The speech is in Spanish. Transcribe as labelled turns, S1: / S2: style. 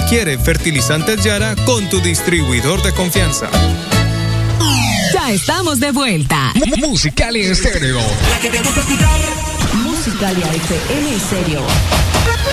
S1: Adquiere Fertilizantes Yara con tu distribuidor de confianza.
S2: Ya estamos de vuelta.
S3: Musicalia Estéreo.
S4: La que te gusta escuchar.
S2: Musicalia FM Estéreo.